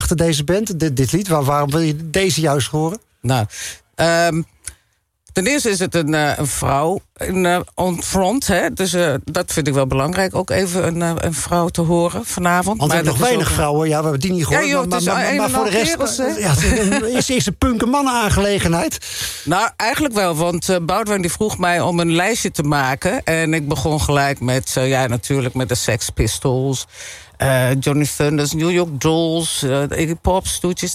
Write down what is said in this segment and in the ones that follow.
achter deze band, dit lied? Waarom wil je deze juist horen? Nou, ten eerste is het een vrouw on front. Hè? Dus dat vind ik wel belangrijk. Ook even een vrouw te horen vanavond. Want we hebben nog weinig vrouwen. Ja, we hebben die niet gehoord. Ja, joh, maar voor de rest kerels, is een punk- en mannen-aangelegenheid. Nou, eigenlijk wel. Want Boudewijn die vroeg mij om een lijstje te maken. En ik begon gelijk met, natuurlijk met de Sex Pistols... Johnny Thunders, New York Dolls, Iggy Pop, Stoetjes.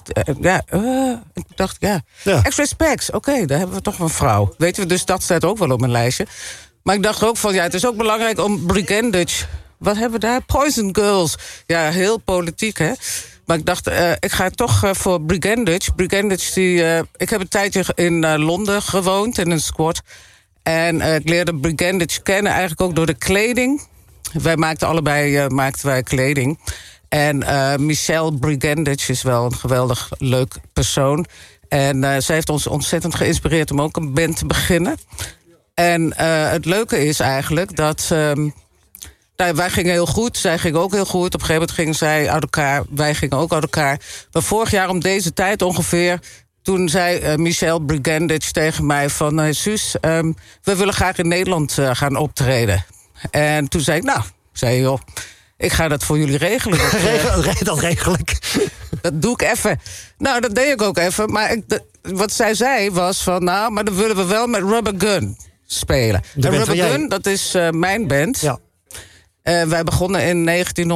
Ik dacht, X-Ray Spex, oké, daar hebben we toch een vrouw. Weet je, dus dat staat ook wel op mijn lijstje. Maar ik dacht ook van, het is ook belangrijk om Brigandage... Wat hebben we daar? Poison Girls. Ja, heel politiek, hè? Maar ik dacht, ik ga toch voor Brigandage. Brigandage, ik heb een tijdje in Londen gewoond, in een squat. En ik leerde Brigandage kennen eigenlijk ook door de kleding... Wij maakten allebei kleding. En Michelle Brigandage is wel een geweldig leuk persoon. En zij heeft ons ontzettend geïnspireerd om ook een band te beginnen. En het leuke is eigenlijk dat... wij gingen heel goed, zij ging ook heel goed. Op een gegeven moment gingen zij uit elkaar, wij gingen ook uit elkaar. Maar vorig jaar om deze tijd ongeveer... Toen zei Michelle Brigandage tegen mij van... Suus, we willen graag in Nederland gaan optreden. En toen zei ik, joh, ik ga dat voor jullie regelen. Dat regel ik. Dat doe ik even. Nou, dat deed ik ook even. Maar wat zij zei was van, maar dan willen we wel met Rubber Gun spelen. En Rubber Gun, dat is mijn band. Ja. Wij begonnen in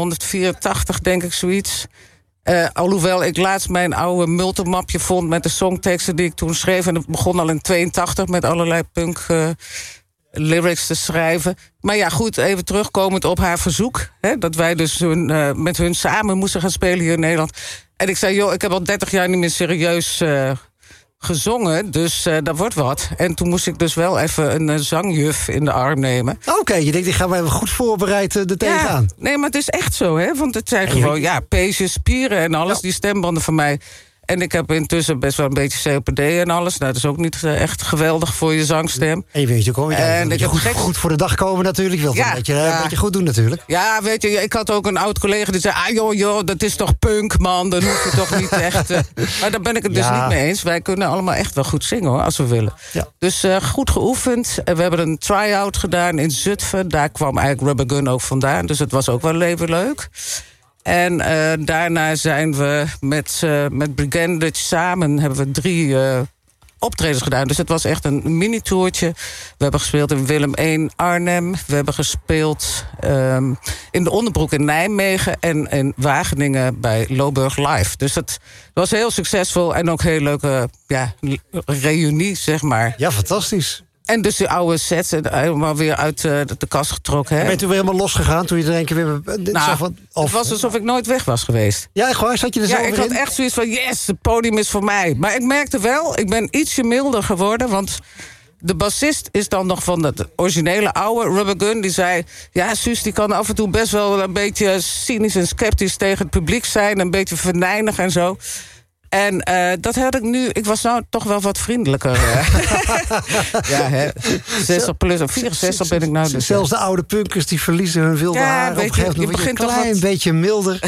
1984, denk ik, zoiets. Alhoewel ik laatst mijn oude multimapje vond... met de songteksten die ik toen schreef. En het begon al in 82 met allerlei punk... lyrics te schrijven. Maar ja, goed, even terugkomend op haar verzoek... Hè, dat wij dus met hun samen moesten gaan spelen hier in Nederland. En ik zei, joh, ik heb al 30 jaar niet meer serieus gezongen... dus dat wordt wat. En toen moest ik dus wel even een zangjuf in de arm nemen. Oké, je denkt, ik ga maar even goed voorbereid er tegenaan. Ja, nee, maar het is echt zo, hè. Want het zijn gewoon, peesjes, spieren en alles, die stembanden van mij... En ik heb intussen best wel een beetje COPD en alles. Nou, dat is ook niet echt geweldig voor je zangstem. En je weet je ook, goed voor de dag komen natuurlijk. Je wilt een beetje goed doen natuurlijk. Ja, weet je, ik had ook een oud collega die zei... joh, dat is toch punk, man, dan hoef je toch niet echt... Maar daar ben ik het dus niet mee eens. Wij kunnen allemaal echt wel goed zingen, hoor, als we willen. Ja. Dus goed geoefend. We hebben een try-out gedaan in Zutphen. Daar kwam eigenlijk Rubber Gun ook vandaan. Dus het was ook wel even leuk. En daarna zijn we met Brigandage samen... hebben we 3 optredens gedaan. Dus het was echt een mini-tourtje. We hebben gespeeld in Willem I, Arnhem. We hebben gespeeld in de Onderbroek in Nijmegen... en in Wageningen bij Loburg Live. Dus het was heel succesvol en ook heel leuke reunie, zeg maar. Ja, fantastisch. En dus die oude sets helemaal weer uit de kast getrokken. Hè? Ben je toen weer helemaal losgegaan? Toen je er een keer weer... Het was alsof ik nooit weg was geweest. Ja, gewoon zat je er zo in? Ik had echt zoiets van, yes, het podium is voor mij. Maar ik merkte wel, ik ben ietsje milder geworden. Want de bassist is dan nog van het originele oude Rubber Gun. Die zei, Suus, die kan af en toe best wel een beetje cynisch en sceptisch tegen het publiek zijn. Een beetje venijnig en zo. En dat had ik nu... Ik was nou toch wel wat vriendelijker. Ja, hè. 60 plus of 64 ben ik nou. Dus, zelfs de oude punkers die verliezen hun wilde haar. Op een gegeven moment begint een klein beetje milder.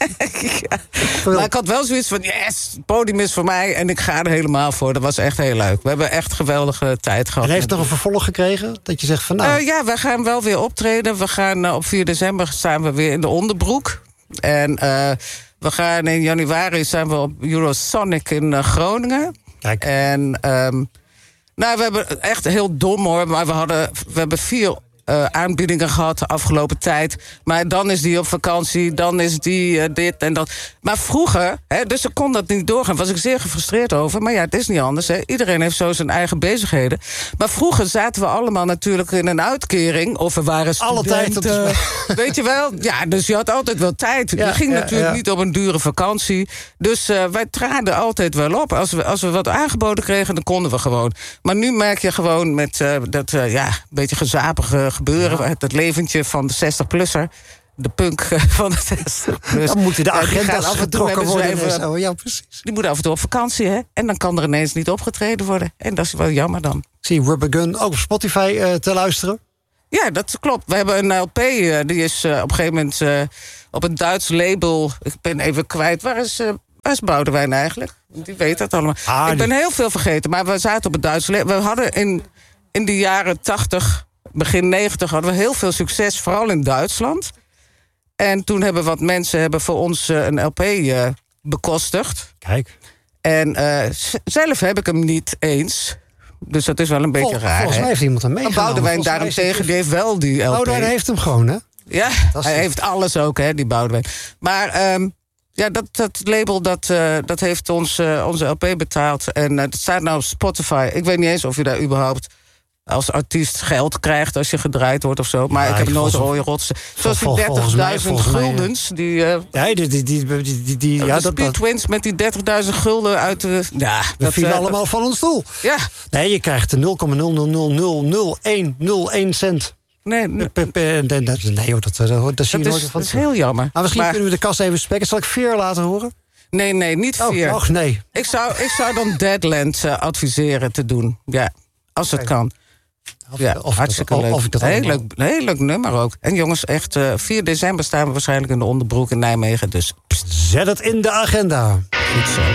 Maar ik had wel zoiets van... Yes, het podium is voor mij en ik ga er helemaal voor. Dat was echt heel leuk. We hebben echt geweldige tijd gehad. En heeft nog een vervolg gekregen? Dat je zegt van we gaan wel weer optreden. We gaan op 4 december staan we weer in de Onderbroek. En... we gaan in januari zijn we op Eurosonic in Groningen. Kijk. En we hebben echt heel dom, hoor. Maar we hebben 4 aanbiedingen gehad de afgelopen tijd. Maar dan is die op vakantie, dan is die dit en dat. Maar vroeger, dus ik kon dat niet doorgaan. Was ik zeer gefrustreerd over. Maar het is niet anders. Iedereen heeft zo zijn eigen bezigheden. Maar vroeger zaten we allemaal natuurlijk in een uitkering. Of we waren studenten. Weet je wel? Ja, dus je had altijd wel tijd. Je ging natuurlijk niet op een dure vakantie. Dus wij traden altijd wel op. Als we wat aangeboden kregen, dan konden we gewoon. Maar nu merk je gewoon met dat een beetje gezapige gebeuren. Het leventje van de 60-plusser. De punk van de 60-plus. Dan moeten de agenda's getrokken worden. Ja, precies. Die moeten af en toe op vakantie, hè? En dan kan er ineens niet opgetreden worden. En dat is wel jammer dan. Zie je Rubber Gun ook op Spotify te luisteren? Ja, dat klopt. We hebben een LP, die is op een gegeven moment op een Duits label... Ik ben even kwijt. Waar is Waar is Boudewijn eigenlijk? Die weet dat allemaal. Ik ben heel veel vergeten, maar we zaten op het Duitse... We hadden in de jaren 80, begin 90... hadden we heel veel succes, vooral in Duitsland. En toen hebben wat mensen voor ons een LP bekostigd. Kijk. En zelf heb ik hem niet eens... Dus dat is wel een beetje raar. Volgens mij heeft iemand hem meegenomen. Boudewijn daarentegen, die heeft wel die LP. Boudewijn heeft hem gewoon, hè? Ja, hij heeft alles ook, hè, die Boudewijn. Maar dat label, dat heeft onze LP betaald. En het staat nou op Spotify. Ik weet niet eens of je daar überhaupt als artiest geld krijgt... als je gedraaid wordt of zo. Maar ik heb nooit rode rotsen. Zoals die 30.000 guldens. De Speed Twins met die 30.000 gulden uit de... Ja, we vielen allemaal van ons stoel. Ja. Nee, je krijgt de 0,000000101 cent. Nee, joh, dat zie je nooit van. Dat is heel jammer. Maar misschien kunnen we de kast even spekken. Zal ik Veer laten horen? Nee, niet Veer. Och, nee. Ik zou dan Deadland adviseren te doen. Ja, als het kan. Ja, hartstikke leuk. Heel leuk nummer ook. En jongens, echt 4 december staan we waarschijnlijk in de Onderbroek in Nijmegen. Dus zet het in de agenda. Goed zo.